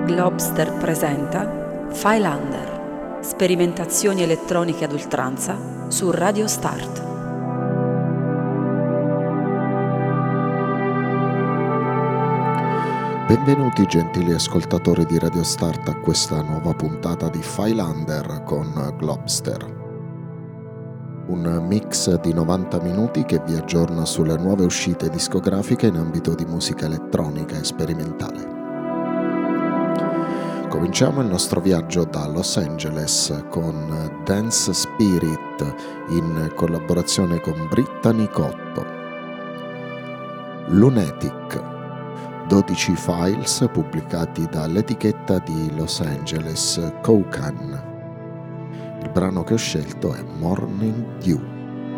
Globster presenta Filelander, sperimentazioni elettroniche ad oltranza su Radio Start. Benvenuti gentili ascoltatori di Radio Start a questa nuova puntata di Filelander con Globster. Un mix di 90 minuti che vi aggiorna sulle nuove uscite discografiche in ambito di musica elettronica e sperimentale. Cominciamo il nostro viaggio da Los Angeles con Dance Spirit in collaborazione con Brittany Cotto. Lunatic, 12 files pubblicati dall'etichetta di Los Angeles Koukan. Il brano che ho scelto è Morning Dew.